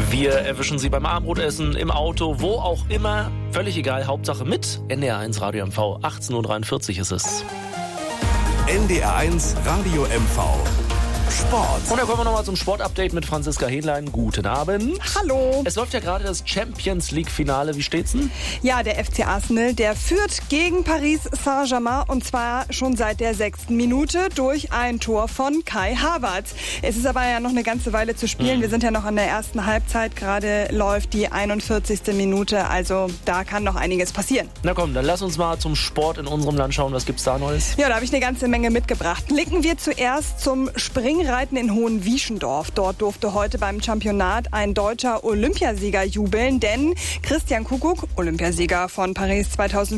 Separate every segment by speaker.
Speaker 1: Wir erwischen Sie beim Abendbrotessen, im Auto, wo auch immer. Völlig egal, Hauptsache mit NDR1 Radio MV. 18.43 Uhr ist es.
Speaker 2: NDR1 Radio MV. Sport.
Speaker 1: Und da kommen wir nochmal zum Sportupdate mit Franziska Hedlein. Guten Abend.
Speaker 3: Hallo.
Speaker 1: Es läuft ja gerade das Champions League-Finale. Wie steht's denn?
Speaker 3: Ja, der FC Arsenal, der führt gegen Paris Saint-Germain und zwar schon seit der 6. Minute durch ein Tor von Kai Havertz. Es ist aber ja noch eine ganze Weile zu spielen. Wir sind ja noch an der ersten Halbzeit. Gerade läuft die 41. Minute. Also da kann noch einiges passieren.
Speaker 1: Na komm, dann lass uns mal zum Sport in unserem Land schauen. Was gibt's da Neues?
Speaker 3: Ja, da habe ich eine ganze Menge mitgebracht. Blicken wir zuerst zum Springreiten in Hohenwieschendorf. Dort durfte heute beim Championat ein deutscher Olympiasieger jubeln, denn Christian Kuckuck, Olympiasieger von Paris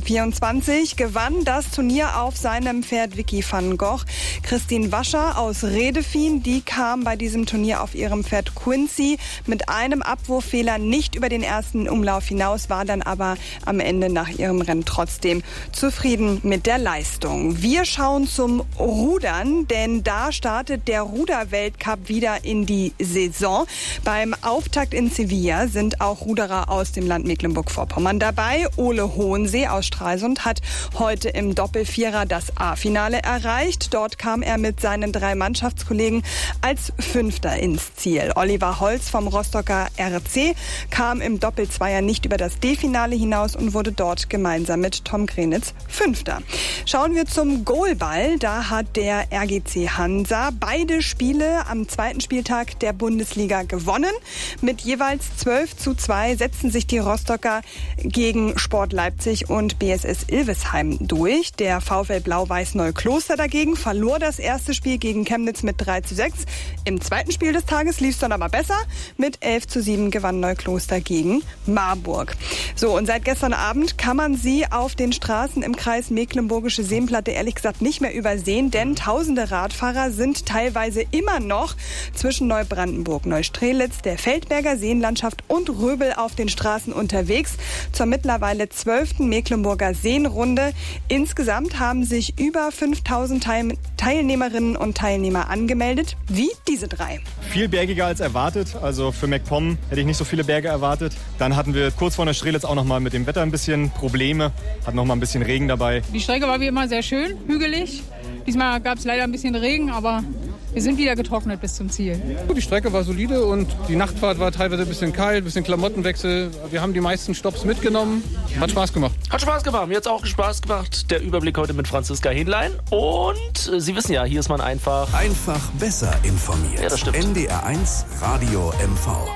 Speaker 3: 2024, gewann das Turnier auf seinem Pferd Vicky van Gogh. Christine Wascher aus Redefien, die kam bei diesem Turnier auf ihrem Pferd Quincy mit einem Abwurffehler nicht über den ersten Umlauf hinaus, war dann aber am Ende nach ihrem Rennen trotzdem zufrieden mit der Leistung. Wir schauen zum Rudern, denn da startet der Ruder-Weltcup wieder in die Saison. Beim Auftakt in Sevilla sind auch Ruderer aus dem Land Mecklenburg-Vorpommern dabei. Ole Hohensee aus Stralsund hat heute im Doppelvierer das A-Finale erreicht. Dort kam er mit seinen 3 Mannschaftskollegen als Fünfter ins Ziel. Oliver Holz vom Rostocker RC kam im Doppelzweier nicht über das D-Finale hinaus und wurde dort gemeinsam mit Tom Grenitz Fünfter. Schauen wir zum Goalball. Da hat der RGC Hansa beide Spiele am 2. Spieltag der Bundesliga gewonnen. Mit jeweils 12:2 setzen sich die Rostocker gegen Sport Leipzig und BSS Ilvesheim durch. Der VfL Blau-Weiß Neukloster dagegen verlor das erste Spiel gegen Chemnitz mit 3:6. Im zweiten Spiel des Tages lief es dann aber besser. Mit 11:7 gewann Neukloster gegen Marburg. So, und seit gestern Abend kann man sie auf den Straßen im Kreis Mecklenburgische Seenplatte ehrlich gesagt nicht mehr übersehen, denn tausende Radfahrer sind teilweise immer noch zwischen Neubrandenburg, Neustrelitz, der Feldberger Seenlandschaft und Röbel auf den Straßen unterwegs zur mittlerweile 12. Mecklenburger Seenrunde. Insgesamt haben sich über 5000 Teilnehmerinnen und Teilnehmer angemeldet, wie diese 3.
Speaker 4: Viel bergiger als erwartet, also für MacPom hätte ich nicht so viele Berge erwartet. Dann hatten wir kurz vor Neustrelitz auch noch mal mit dem Wetter ein bisschen Probleme, hatten noch mal ein bisschen Regen dabei.
Speaker 5: Die Strecke war wie immer sehr schön, hügelig. Diesmal gab es leider ein bisschen Regen, aber wir sind wieder getrocknet bis zum Ziel.
Speaker 6: Die Strecke war solide und die Nachtfahrt war teilweise ein bisschen kalt, ein bisschen Klamottenwechsel. Wir haben die meisten Stopps mitgenommen. Hat Spaß gemacht.
Speaker 1: Hat Spaß gemacht. Mir hat's auch Spaß gemacht. Der Überblick heute mit Franziska Hedlein. Und Sie wissen ja, hier ist man einfach
Speaker 2: besser informiert.
Speaker 1: Ja, das stimmt.
Speaker 2: NDR1 Radio MV.